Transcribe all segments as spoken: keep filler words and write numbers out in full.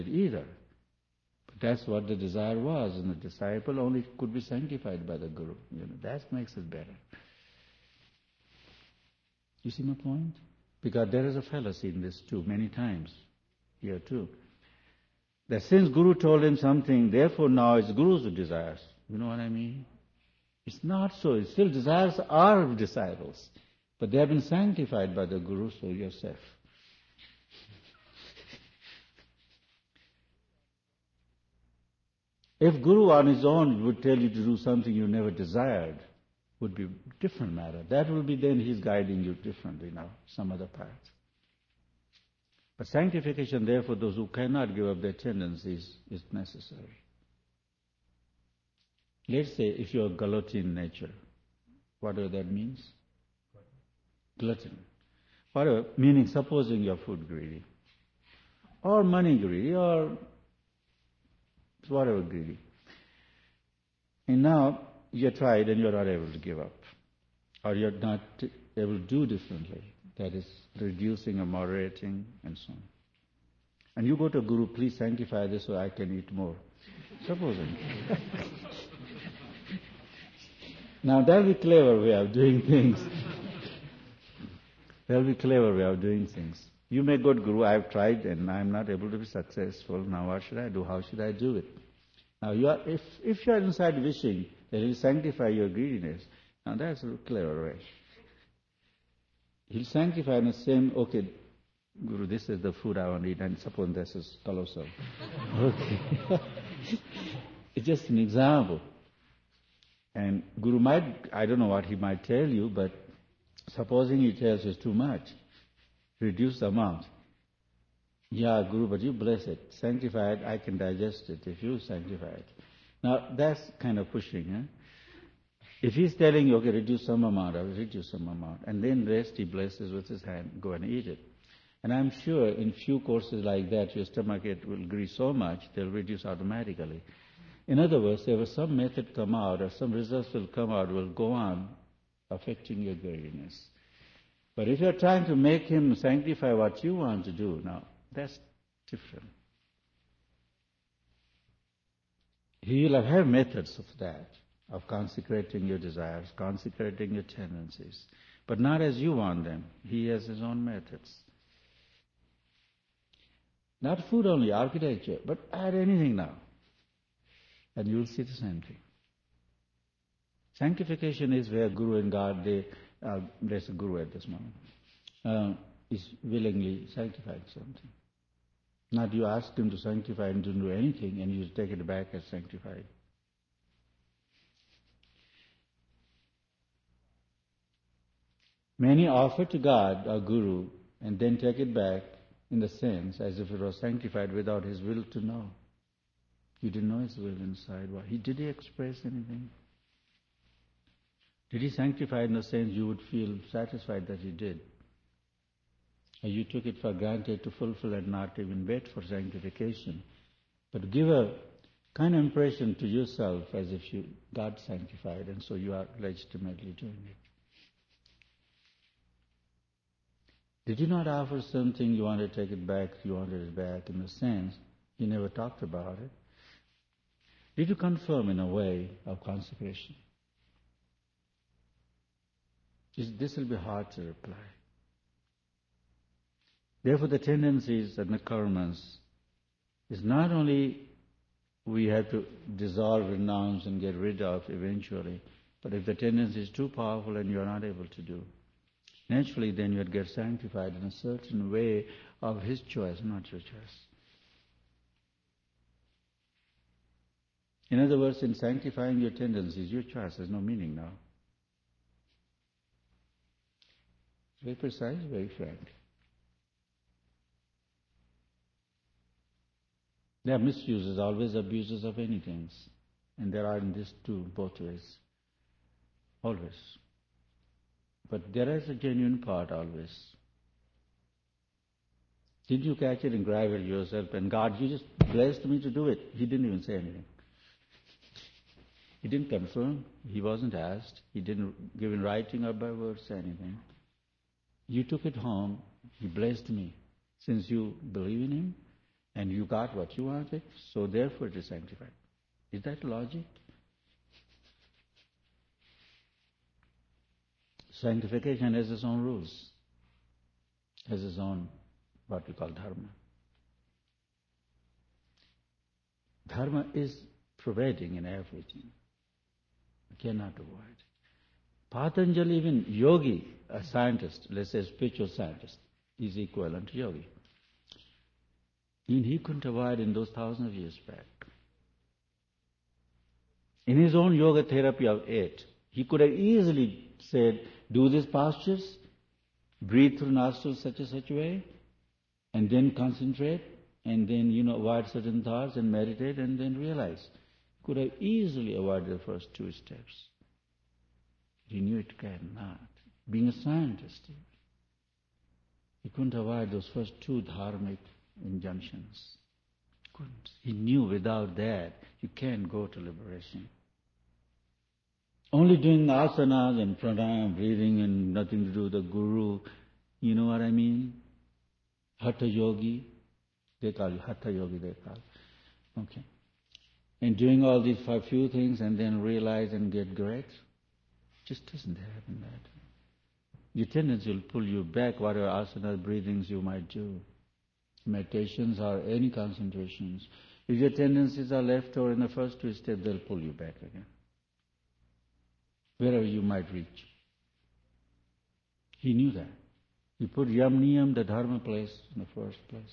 either. But that's what the desire was, and the disciple only could be sanctified by the Guru. You know, that makes it better. You see my point? Because there is a fallacy in this too, many times, here too. That since Guru told him something, therefore now it's Guru's desires. You know what I mean? It's not so. It's still desires are disciples. But they have been sanctified by the Guru, so you're safe. If Guru on his own would tell you to do something you never desired, would be a different matter. That will be then he's guiding you differently now, some other path. But sanctification, therefore, those who cannot give up their tendencies is necessary. Let's say if you're glutton in nature, whatever that means. Glutton. Whatever, meaning supposing you're food greedy, or money greedy, or whatever greedy. And now you tried and you're not able to give up, or you're not able to do differently. That is reducing or moderating and so on. And you go to Guru, please sanctify this so I can eat more. Supposing. Now that'll be a clever way of doing things. That'll be a clever way of doing things. You may go to Guru, I've tried and I'm not able to be successful. Now what should I do? How should I do it? Now you are, if, if you are inside wishing that He'll sanctify your greediness, now that's a clever way. He'll sanctify in the same, okay, Guru, this is the food I want to eat, and suppose this is colossal. Okay. It's just an example. And Guru might, I don't know what he might tell you, but supposing he tells you it's too much, reduce the amount. Yeah, Guru, but you bless it. Sanctify it, I can digest it if you sanctify it. Now, that's kind of pushing, huh? If he's telling you, okay, reduce some amount, I will reduce some amount. And then rest he blesses with his hand, go and eat it. And I'm sure in few courses like that, your stomach it will agree so much, they'll reduce automatically. In other words, there will some method come out, or some results will come out, will go on affecting your greediness. But if you're trying to make him sanctify what you want to do, now, that's different. He will have methods of that, of consecrating your desires, consecrating your tendencies, but not as you want them. He has his own methods. Not food only, architecture, but add anything now, and you'll see the same thing. Sanctification is where Guru and God, they, uh, there's a Guru at this moment, uh, is willingly sanctifying something. Not you ask him to sanctify and didn't do anything, and you take it back as sanctified. Many offer to God or Guru and then take it back in the sense as if it was sanctified without his will to know. You didn't know his will inside. Why? He, did he express anything? Did he sanctify in the sense you would feel satisfied that he did? Or you took it for granted to fulfill and not even wait for sanctification, but give a kind of impression to yourself as if you got sanctified and so you are legitimately doing it. Did you not offer something, you wanted to take it back, you wanted it back in a sense, you never talked about it? Did you confirm in a way of consecration? This will be hard to reply. Therefore the tendencies and the karmas is not only we have to dissolve, renounce and get rid of eventually, but if the tendency is too powerful and you are not able to do, naturally then you would get sanctified in a certain way of his choice, not your choice. In other words, in sanctifying your tendencies, your choice has no meaning now. Very precise, very frank. There are misuses, always abuses of anything. And there are in this too, both ways. Always. But there is a genuine part always. Did you catch it and grab it yourself? And God, you just blessed me to do it. He didn't even say anything. He didn't confirm. He wasn't asked. He didn't give in writing or by words anything. You took it home. He blessed me. Since you believe in him, And you got what you wanted, so therefore it is sanctified. Is that logic? Sanctification has its own rules, has its own what we call dharma. Dharma is pervading in everything. You cannot avoid. Patanjali, even yogi, a scientist, let's say a spiritual scientist, is equivalent to yogi. And he couldn't avoid in those thousands of years back. In his own yoga therapy of eight, he could have easily said, do these postures, breathe through nostrils such and such a way, and then concentrate, and then, you know, avoid certain thoughts and meditate, and then realize. Could have easily avoided the first two steps. He knew it cannot. Being a scientist, he couldn't avoid those first two dharmic injunctions. Couldn't. He knew without that you can't go to liberation. Only doing asanas and pranayama, breathing, and nothing to do with the guru, you know what I mean? Hatha yogi, they call you hatha yogi, they call you. Okay. And doing all these five few things and then realize and get great, just doesn't happen that. Your tendency will pull you back, whatever asanas, breathings you might do. Meditations or any concentrations. If your tendencies are left over in the first two steps, they'll pull you back again. Wherever you might reach. He knew that. He put yam niyam, the dharma place, in the first place.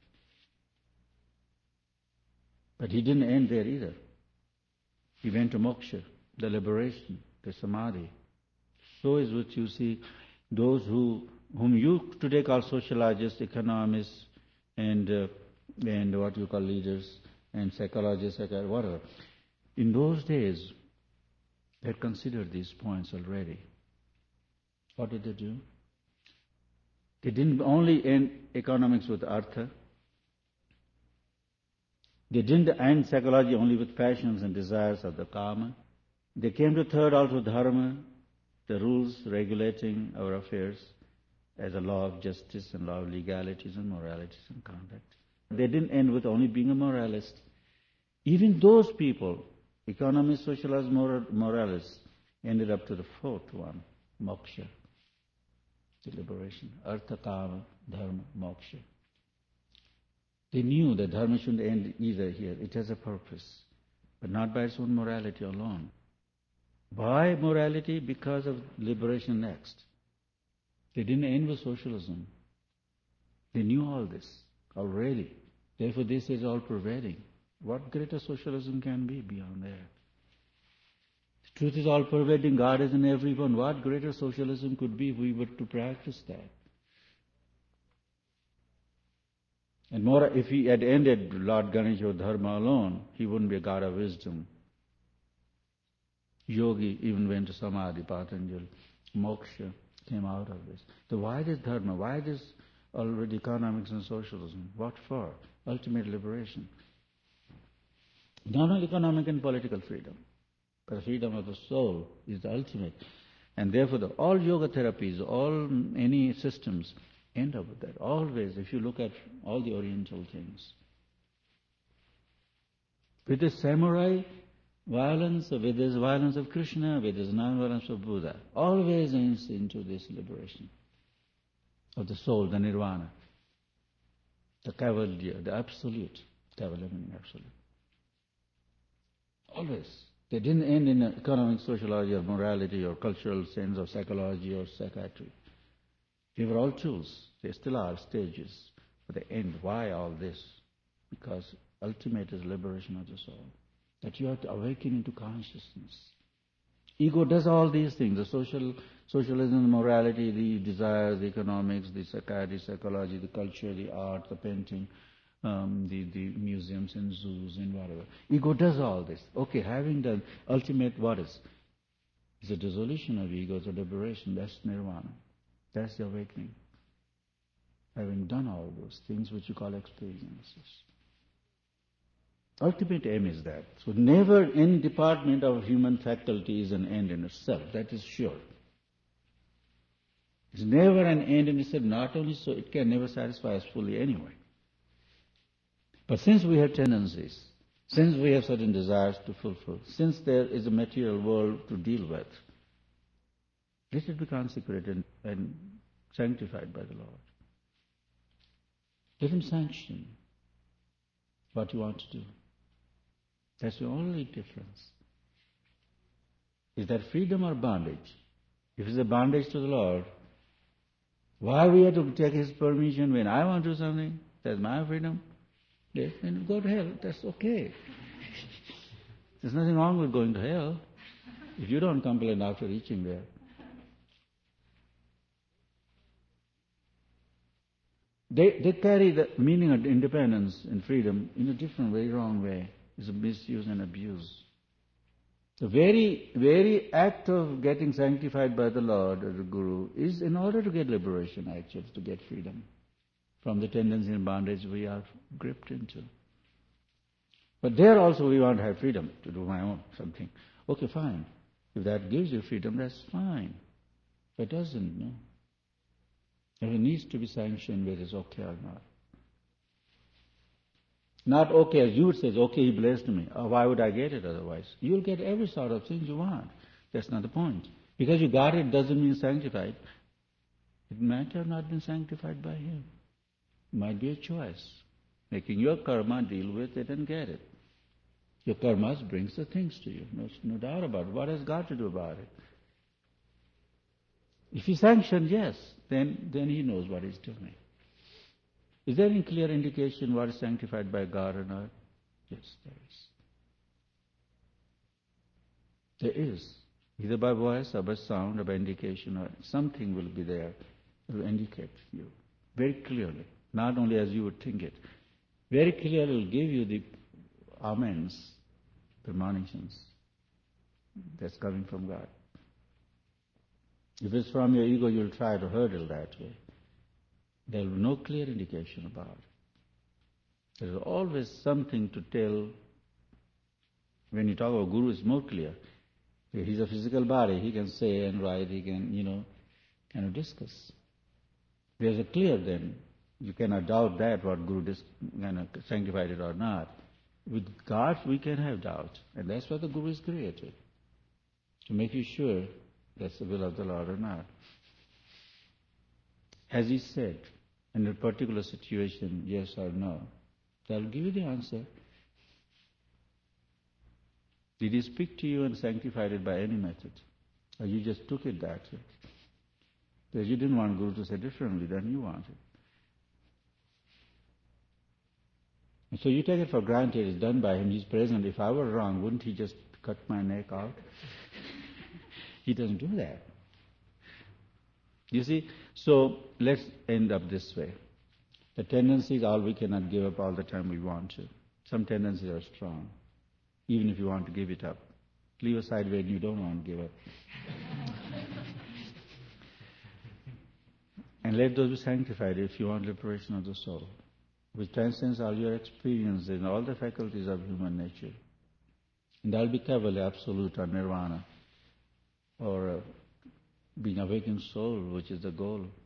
But he didn't end there either. He went to moksha, the liberation, the samadhi. So is what you see, those who whom you today call sociologists, economists, and uh, and what you call leaders, and psychologists, whatever. In those days, they had considered these points already. What did they do? They didn't only end economics with artha. They didn't end psychology only with passions and desires of the kama. They came to third also dharma, the rules regulating our affairs as a law of justice and law of legalities and moralities and conduct. They didn't end with only being a moralist. Even those people, economists, socialists, moral, moralists, ended up to the fourth one, moksha, the liberation, artha, kama, dharma, moksha. They knew that dharma shouldn't end either here. It has a purpose, but not by its own morality alone. Why morality? Because of liberation next. They didn't end with socialism. They knew all this already. Therefore, this is all pervading. What greater socialism can be beyond that? The truth is all pervading. God is in everyone. What greater socialism could be if we were to practice that? And more, if he had ended Lord Ganesha with dharma alone, he wouldn't be a god of wisdom. Yogi even went to samadhi, Patanjali. Moksha came out of this. So why this dharma? Why this already economics and socialism? What for? Ultimate liberation. Not only economic and political freedom, but the freedom of the soul is the ultimate. And therefore, the, all yoga therapies, all any systems end up with that. Always, if you look at all the Oriental things. With the samurai violence, with this violence of Krishna, with this non-violence of Buddha, always ends into this liberation of the soul, the nirvana, the kaivalya, the absolute, kaivalya meaning absolute. Always. They didn't end in economic sociology or morality or cultural sense or psychology or psychiatry. They were all tools. They still are stages. But they end. Why all this? Because ultimate is liberation of the soul. That you have to awaken into consciousness. Ego does all these things. The social, socialism, the morality, the desires, the economics, the psychiatry, psychology, the culture, the art, the painting, um, the, the museums and zoos and whatever. Ego does all this. Okay, having done ultimate what is? It's a dissolution of ego, it's a liberation. That's nirvana. That's the awakening. Having done all those things which you call experiences. Ultimate aim is that. So never any department of human faculty is an end in itself. That is sure. It's never an end in itself. Not only so, it can never satisfy us fully anyway. But since we have tendencies, since we have certain desires to fulfill, since there is a material world to deal with, let it be consecrated and sanctified by the Lord. Let Him sanction what you want to do. That's the only difference. Is that freedom or bondage? If it's a bondage to the Lord, why we have to take His permission when I want to do something? That's my freedom. Yes, then go to hell. That's okay. There's nothing wrong with going to hell if you don't complain after reaching there. They, they carry the meaning of independence and freedom in a different, very wrong way. It's a misuse and abuse. The very, very act of getting sanctified by the Lord or the Guru is in order to get liberation, actually, to get freedom from the tendency and bondage we are gripped into. But there also we want to have freedom to do my own something. Okay, fine. If that gives you freedom, that's fine. If it doesn't, no. And it needs to be sanctioned whether it's okay or not. Not okay as you would say, okay, He blessed me. Oh, why would I get it otherwise? You'll get every sort of thing you want. That's not the point. Because you got it doesn't mean sanctified. It might have not been sanctified by Him. It might be a choice. Making your karma, deal with it and get it. Your karma brings the things to you. No, no doubt about it. What has God to do about it? If He sanctioned, yes, then, then He knows what He's doing. Is there any clear indication what is sanctified by God or not? Yes, there is. There is. Either by voice or by sound or by indication or something will be there. It will indicate you very clearly. Not only as you would think it. Very clearly will give you the amens, premonitions that's coming from God. If it's from your ego, you'll try to hurdle that way. There will be no clear indication about it. There is always something to tell. When you talk about Guru, it's more clear. He's a physical body. He can say and write. He can, you know, kind of discuss. There's a clear then. You cannot doubt that what Guru dis- kind of sanctified it or not. With God, we can have doubt. And that's why the Guru is created. To make you sure that's the will of the Lord or not. Has He said, in a particular situation, yes or no? That'll give you the answer. Did He speak to you and sanctified it by any method? Or you just took it that way? Because you didn't want Guru to say differently than you wanted. And so you take it for granted it's done by Him, He's present. If I were wrong, wouldn't He just cut my neck out? He doesn't do that. You see, so let's end up this way. The tendencies, all we cannot give up all the time we want to. Some tendencies are strong, even if you want to give it up. Leave aside when you don't want to give up. And let those be sanctified if you want liberation of the soul, which transcends all your experience and all the faculties of human nature. And that will be Kaivalya, absolute, or nirvana, or uh, being awakened soul, which is the goal.